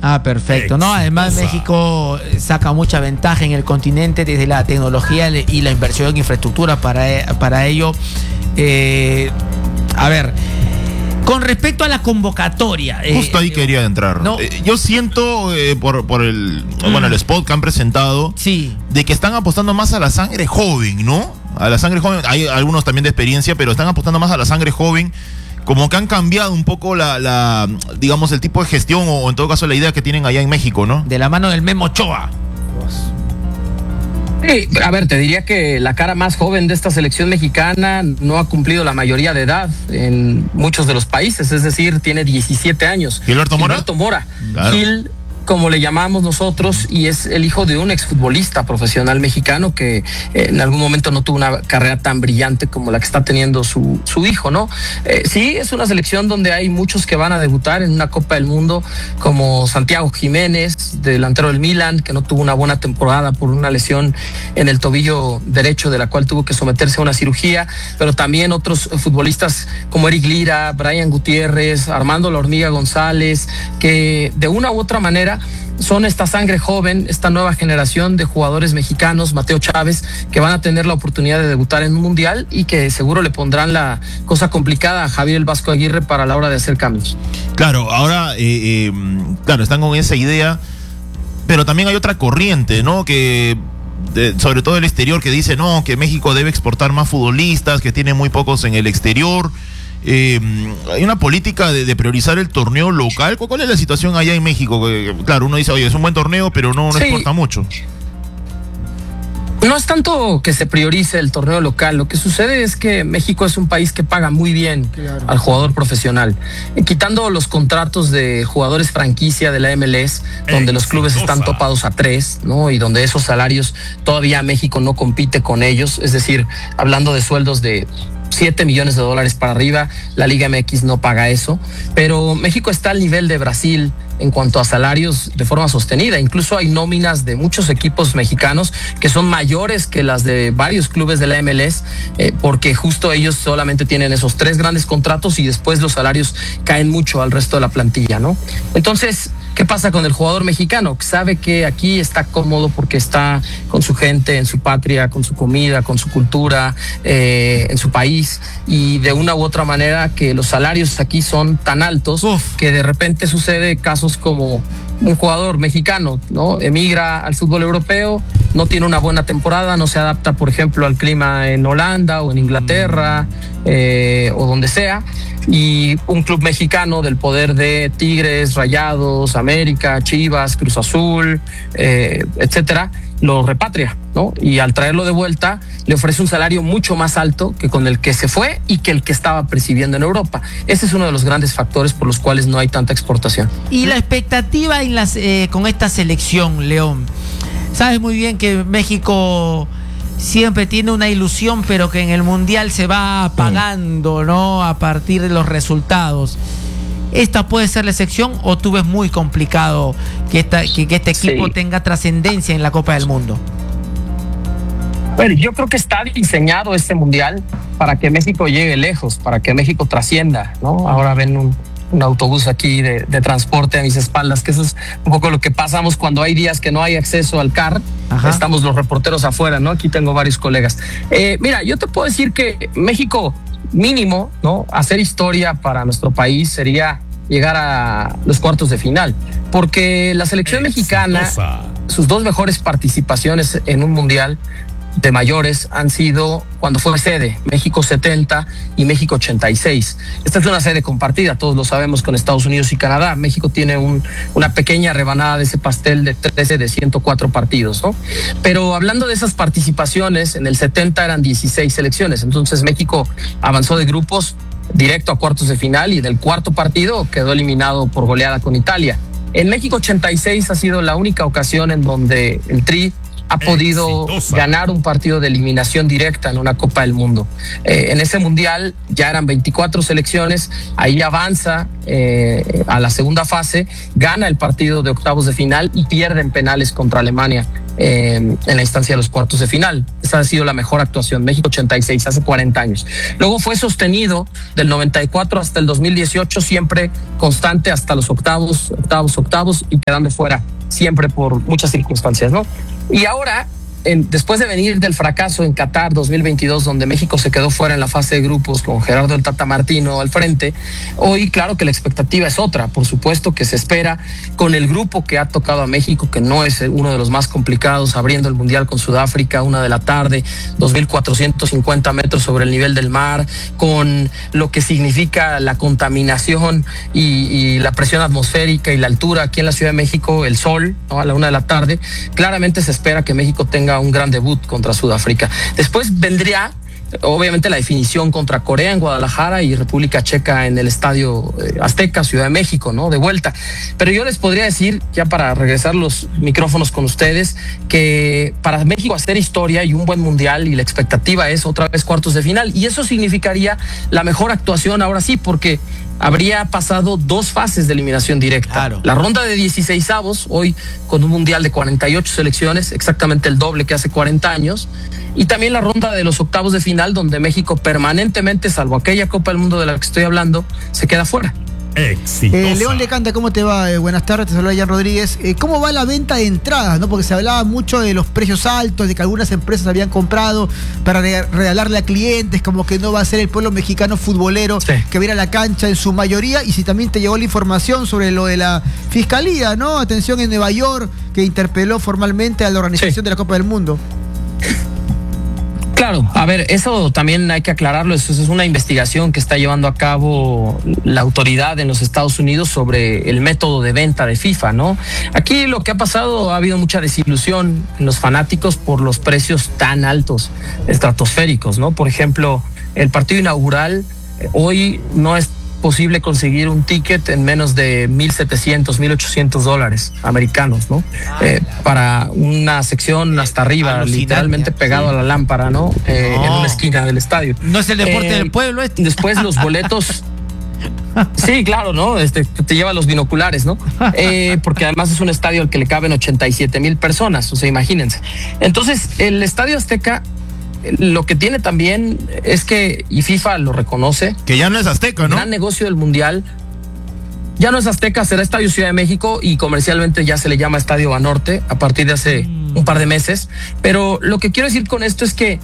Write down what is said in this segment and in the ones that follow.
Ah, perfecto. No, además México saca mucha ventaja en el continente desde la tecnología y la inversión en infraestructura para ello. A ver, con respecto a la convocatoria. Justo ahí quería entrar. No. Yo siento por el spot que han presentado, sí, de que están apostando más a la sangre joven, ¿no? A la sangre joven. Hay algunos también de experiencia, pero están apostando más a la sangre joven. Como que han cambiado un poco digamos, el tipo de gestión o en todo caso la idea que tienen allá en México, ¿no? De la mano del Memo Ochoa. Sí, a ver, te diría que la cara más joven de esta selección mexicana no ha cumplido la mayoría de edad en muchos de los países, es decir, tiene 17 años. ¿Gilberto Mora? Gilberto Mora. Claro. Gil, como le llamamos nosotros, y es el hijo de un exfutbolista profesional mexicano que en algún momento no tuvo una carrera tan brillante como la que está teniendo su hijo, ¿no? Sí, es una selección donde hay muchos que van a debutar en una Copa del Mundo, como Santiago Jiménez, delantero del Milan, que no tuvo una buena temporada por una lesión en el tobillo derecho, de la cual tuvo que someterse a una cirugía, pero también otros futbolistas como Eric Lira, Brian Gutiérrez, Armando La Hormiga González, que de una u otra manera son esta sangre joven, esta nueva generación de jugadores mexicanos, Mateo Chávez, que van a tener la oportunidad de debutar en un mundial y que seguro le pondrán la cosa complicada a Javier el Vasco Aguirre para la hora de hacer cambios. Claro, ahora, claro, están con esa idea, pero también hay otra corriente, ¿no? Que sobre todo el exterior, que dice, no, que México debe exportar más futbolistas, que tiene muy pocos en el exterior. Hay una política de priorizar el torneo local. ¿Cuál es la situación allá en México? Claro, uno dice, oye, es un buen torneo, pero no exporta mucho. No es tanto que se priorice el torneo local, lo que sucede es que México es un país que paga muy bien al jugador profesional. Quitando los contratos de jugadores franquicia de la MLS, donde los clubes están topados a 3, ¿no? Y donde esos salarios todavía México no compite con ellos, es decir, hablando de sueldos de $7 millones para arriba, la Liga MX no paga eso, pero México está al nivel de Brasil en cuanto a salarios de forma sostenida. Incluso hay nóminas de muchos equipos mexicanos que son mayores que las de varios clubes de la MLS, porque justo ellos solamente tienen esos 3 grandes contratos y después los salarios caen mucho al resto de la plantilla, ¿no? Entonces, ¿qué pasa con el jugador mexicano? Sabe que aquí está cómodo porque está con su gente, en su patria, con su comida, con su cultura, en su país, y de una u otra manera que los salarios aquí son tan altos que de repente sucede casos como un jugador mexicano, ¿no? Emigra al fútbol europeo, no tiene una buena temporada, no se adapta, por ejemplo, al clima en Holanda o en Inglaterra o donde sea, y un club mexicano del poder de Tigres, Rayados, América, Chivas, Cruz Azul, etcétera, lo repatria, ¿no? Y al traerlo de vuelta le ofrece un salario mucho más alto que con el que se fue y que el que estaba percibiendo en Europa. Ese es uno de los grandes factores por los cuales no hay tanta exportación. Y la expectativa con esta selección, León. Sabes muy bien que México siempre tiene una ilusión, pero que en el Mundial se va apagando, ¿no? A partir de los resultados. ¿Esta puede ser la excepción o tú ves muy complicado que este equipo tenga trascendencia en la Copa del Mundo? Bueno, yo creo que está diseñado este Mundial para que México llegue lejos, para que México trascienda, ¿no? Ahora ven un autobús aquí de transporte a mis espaldas, que eso es un poco lo que pasamos cuando hay días que no hay acceso al CAR. Ajá. Estamos los reporteros afuera, ¿no? Aquí tengo varios colegas. Mira, yo te puedo decir que México mínimo, ¿no? Hacer historia para nuestro país sería llegar a los cuartos de final, porque la selección mexicana, sus 2 mejores participaciones en un mundial de mayores han sido cuando fue sede, México 70 y México 86. Esta es una sede compartida, todos lo sabemos, con Estados Unidos y Canadá. México tiene una pequeña rebanada de ese pastel de 13 de 104 partidos, ¿no? Pero hablando de esas participaciones, en el 70 eran 16 selecciones, entonces México avanzó de grupos directo a cuartos de final y del cuarto partido quedó eliminado por goleada con Italia. En México 86 ha sido la única ocasión en donde el Tri ha podido ganar un partido de eliminación directa en una Copa del Mundo. En ese mundial ya eran 24 selecciones, ahí avanza a la segunda fase, gana el partido de octavos de final y pierde en penales contra Alemania en la instancia de los cuartos de final. Esa ha sido la mejor actuación. México 86, hace 40 años. Luego fue sostenido del 94 hasta el 2018, siempre constante hasta los octavos y quedando fuera siempre por muchas circunstancias, ¿no? Y ahora, después de venir del fracaso en Qatar 2022, donde México se quedó fuera en la fase de grupos con Gerardo el Tata Martino al frente, hoy claro que la expectativa es otra. Por supuesto que se espera con el grupo que ha tocado a México, que no es uno de los más complicados, abriendo el Mundial con Sudáfrica, 1:00 p.m, 2.450 metros sobre el nivel del mar, con lo que significa la contaminación y la presión atmosférica y la altura aquí en la Ciudad de México, el sol, ¿no? A la 1:00 p.m, claramente se espera que México tenga un gran debut contra Sudáfrica. Después vendría obviamente la definición contra Corea en Guadalajara y República Checa en el Estadio Azteca, Ciudad de México, ¿no? De vuelta. Pero yo les podría decir, ya para regresar los micrófonos con ustedes, que para México hacer historia y un buen mundial, y la expectativa es otra vez cuartos de final, y eso significaría la mejor actuación ahora sí, porque habría pasado 2 fases de eliminación directa. Claro. La ronda de 16avos, hoy con un mundial de 48 selecciones, exactamente el doble que hace 40 años, y también la ronda de los octavos de final, donde México permanentemente, salvo aquella Copa del Mundo de la que estoy hablando, se queda fuera. León Lecanda, ¿cómo te va? Buenas tardes, te saluda Jan Rodríguez. ¿Cómo va la venta de entradas? ¿No? Porque se hablaba mucho de los precios altos, de que algunas empresas habían comprado para regalarle a clientes, como que no va a ser el pueblo mexicano futbolero que viene a la cancha en su mayoría. Y si también te llegó la información sobre lo de la Fiscalía, ¿no? Atención, en Nueva York, que interpeló formalmente a la organización de la Copa del Mundo. Claro, a ver, eso también hay que aclararlo. Eso es una investigación que está llevando a cabo la autoridad en los Estados Unidos sobre el método de venta de FIFA, ¿no? Aquí lo que ha pasado, ha habido mucha desilusión en los fanáticos por los precios tan altos, estratosféricos, ¿no? Por ejemplo, el partido inaugural hoy no es posible conseguir un ticket en menos de $1,700, $1,800 americanos, ¿no? Para una sección hasta arriba, literalmente pegado a la lámpara, ¿no? En una esquina del estadio. No es el deporte del pueblo este. Después los boletos. Sí, claro, ¿no? Te lleva los binoculares, ¿no? Porque además es un estadio al que le caben 87,000 personas, o sea, imagínense. Entonces, el Estadio Azteca, lo que tiene también es que, y FIFA lo reconoce, que ya no es Azteca, ¿no? El gran negocio del mundial ya no es Azteca, será Estadio Ciudad de México, y comercialmente ya se le llama Estadio Banorte a partir de hace un par de meses. Pero lo que quiero decir con esto es que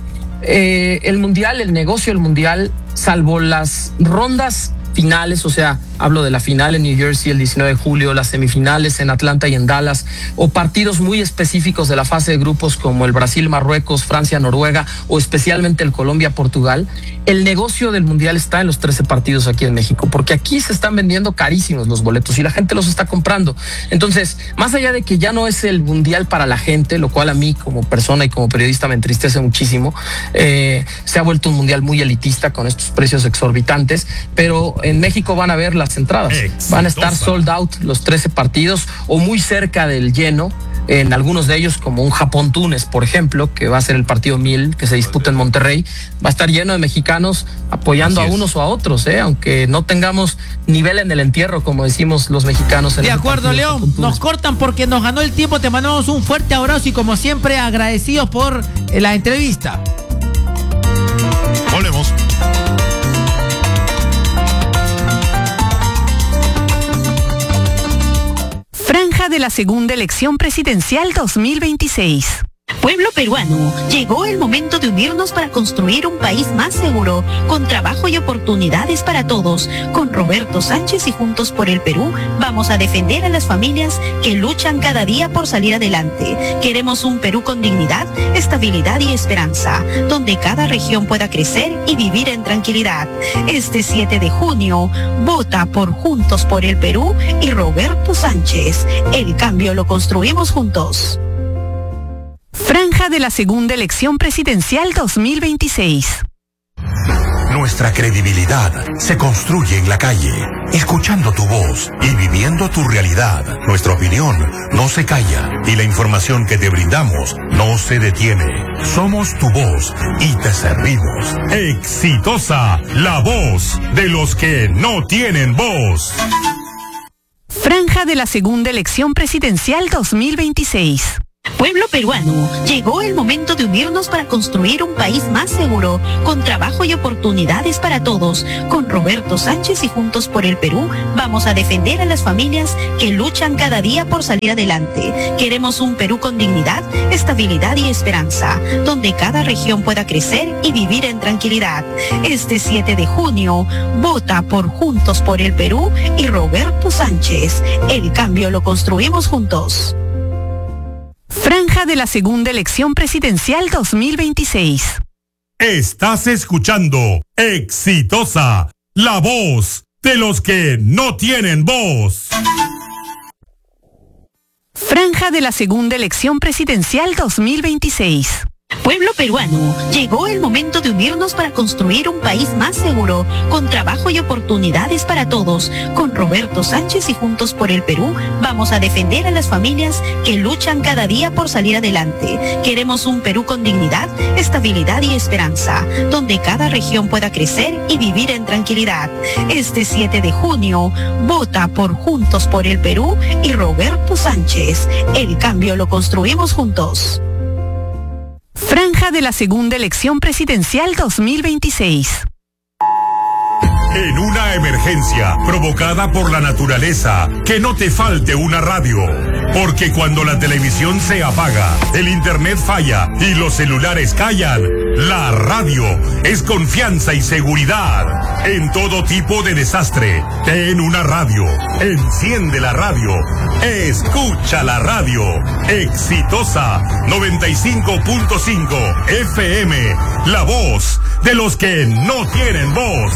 el mundial, el negocio del mundial, salvo las rondas finales, o sea, hablo de la final en New Jersey el 19 de julio, las semifinales en Atlanta y en Dallas, o partidos muy específicos de la fase de grupos como el Brasil-Marruecos, Francia-Noruega, o especialmente el Colombia-Portugal, el negocio del mundial está en los 13 partidos aquí en México, porque aquí se están vendiendo carísimos los boletos y la gente los está comprando. Entonces, más allá de que ya no es el mundial para la gente, lo cual a mí como persona y como periodista me entristece muchísimo, se ha vuelto un mundial muy elitista con estos precios exorbitantes, pero en México van a ver las entradas, van a estar sold out los 13 partidos o muy cerca del lleno. En algunos de ellos, como un Japón-Túnez, por ejemplo, que va a ser el partido 1000 que se disputa en Monterrey, va a estar lleno de mexicanos apoyando a unos o a otros, aunque no tengamos nivel en el entierro, como decimos los mexicanos. De acuerdo, León, nos cortan porque nos ganó el tiempo, te mandamos un fuerte abrazo y como siempre agradecidos por la entrevista. Volvemos. Franja de la segunda elección presidencial 2026. Pueblo peruano, llegó el momento de unirnos para construir un país más seguro, con trabajo y oportunidades para todos. Con Roberto Sánchez y Juntos por el Perú, vamos a defender a las familias que luchan cada día por salir adelante. Queremos un Perú con dignidad, estabilidad y esperanza, donde cada región pueda crecer y vivir en tranquilidad. Este 7 de junio, vota por Juntos por el Perú y Roberto Sánchez. El cambio lo construimos juntos. Franja de la segunda elección presidencial 2026. Nuestra credibilidad se construye en la calle, escuchando tu voz y viviendo tu realidad. Nuestra opinión no se calla y la información que te brindamos no se detiene. Somos tu voz y te servimos. Exitosa, la voz de los que no tienen voz. Franja de la segunda elección presidencial 2026. Pueblo peruano, llegó el momento de unirnos para construir un país más seguro, con trabajo y oportunidades para todos. Con Roberto Sánchez y Juntos por el Perú, vamos a defender a las familias que luchan cada día por salir adelante. Queremos un Perú con dignidad, estabilidad y esperanza, donde cada región pueda crecer y vivir en tranquilidad. Este 7 de junio, vota por Juntos por el Perú y Roberto Sánchez. El cambio lo construimos juntos. Franja de la segunda elección presidencial 2026. Estás escuchando Exitosa, la voz de los que no tienen voz. Franja de la segunda elección presidencial 2026. Pueblo peruano, llegó el momento de unirnos para construir un país más seguro, con trabajo y oportunidades para todos. Con Roberto Sánchez y Juntos por el Perú, vamos a defender a las familias que luchan cada día por salir adelante. Queremos un Perú con dignidad, estabilidad y esperanza, donde cada región pueda crecer y vivir en tranquilidad. Este 7 de junio, vota por Juntos por el Perú y Roberto Sánchez. El cambio lo construimos juntos. Franja de la segunda elección presidencial 2026. En una emergencia provocada por la naturaleza, que no te falte una radio. Porque cuando la televisión se apaga, el internet falla y los celulares callan, la radio es confianza y seguridad. En todo tipo de desastre, ten una radio. Enciende la radio. Escucha la radio. Exitosa 95.5 FM. La voz de los que no tienen voz.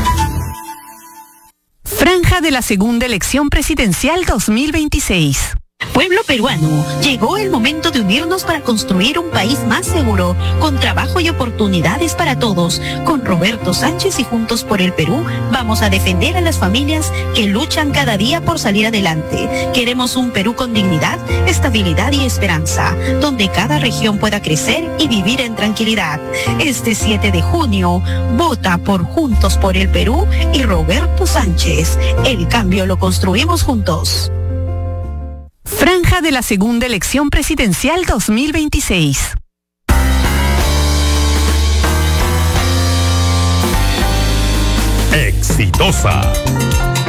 Franja de la segunda elección presidencial 2026. Pueblo peruano, llegó el momento de unirnos para construir un país más seguro, con trabajo y oportunidades para todos. Con Roberto Sánchez y Juntos por el Perú, vamos a defender a las familias que luchan cada día por salir adelante. Queremos un Perú con dignidad, estabilidad y esperanza, donde cada región pueda crecer y vivir en tranquilidad. Este 7 de junio, vota por Juntos por el Perú y Roberto Sánchez. El cambio lo construimos juntos. Franja de la segunda elección presidencial 2026. Exitosa,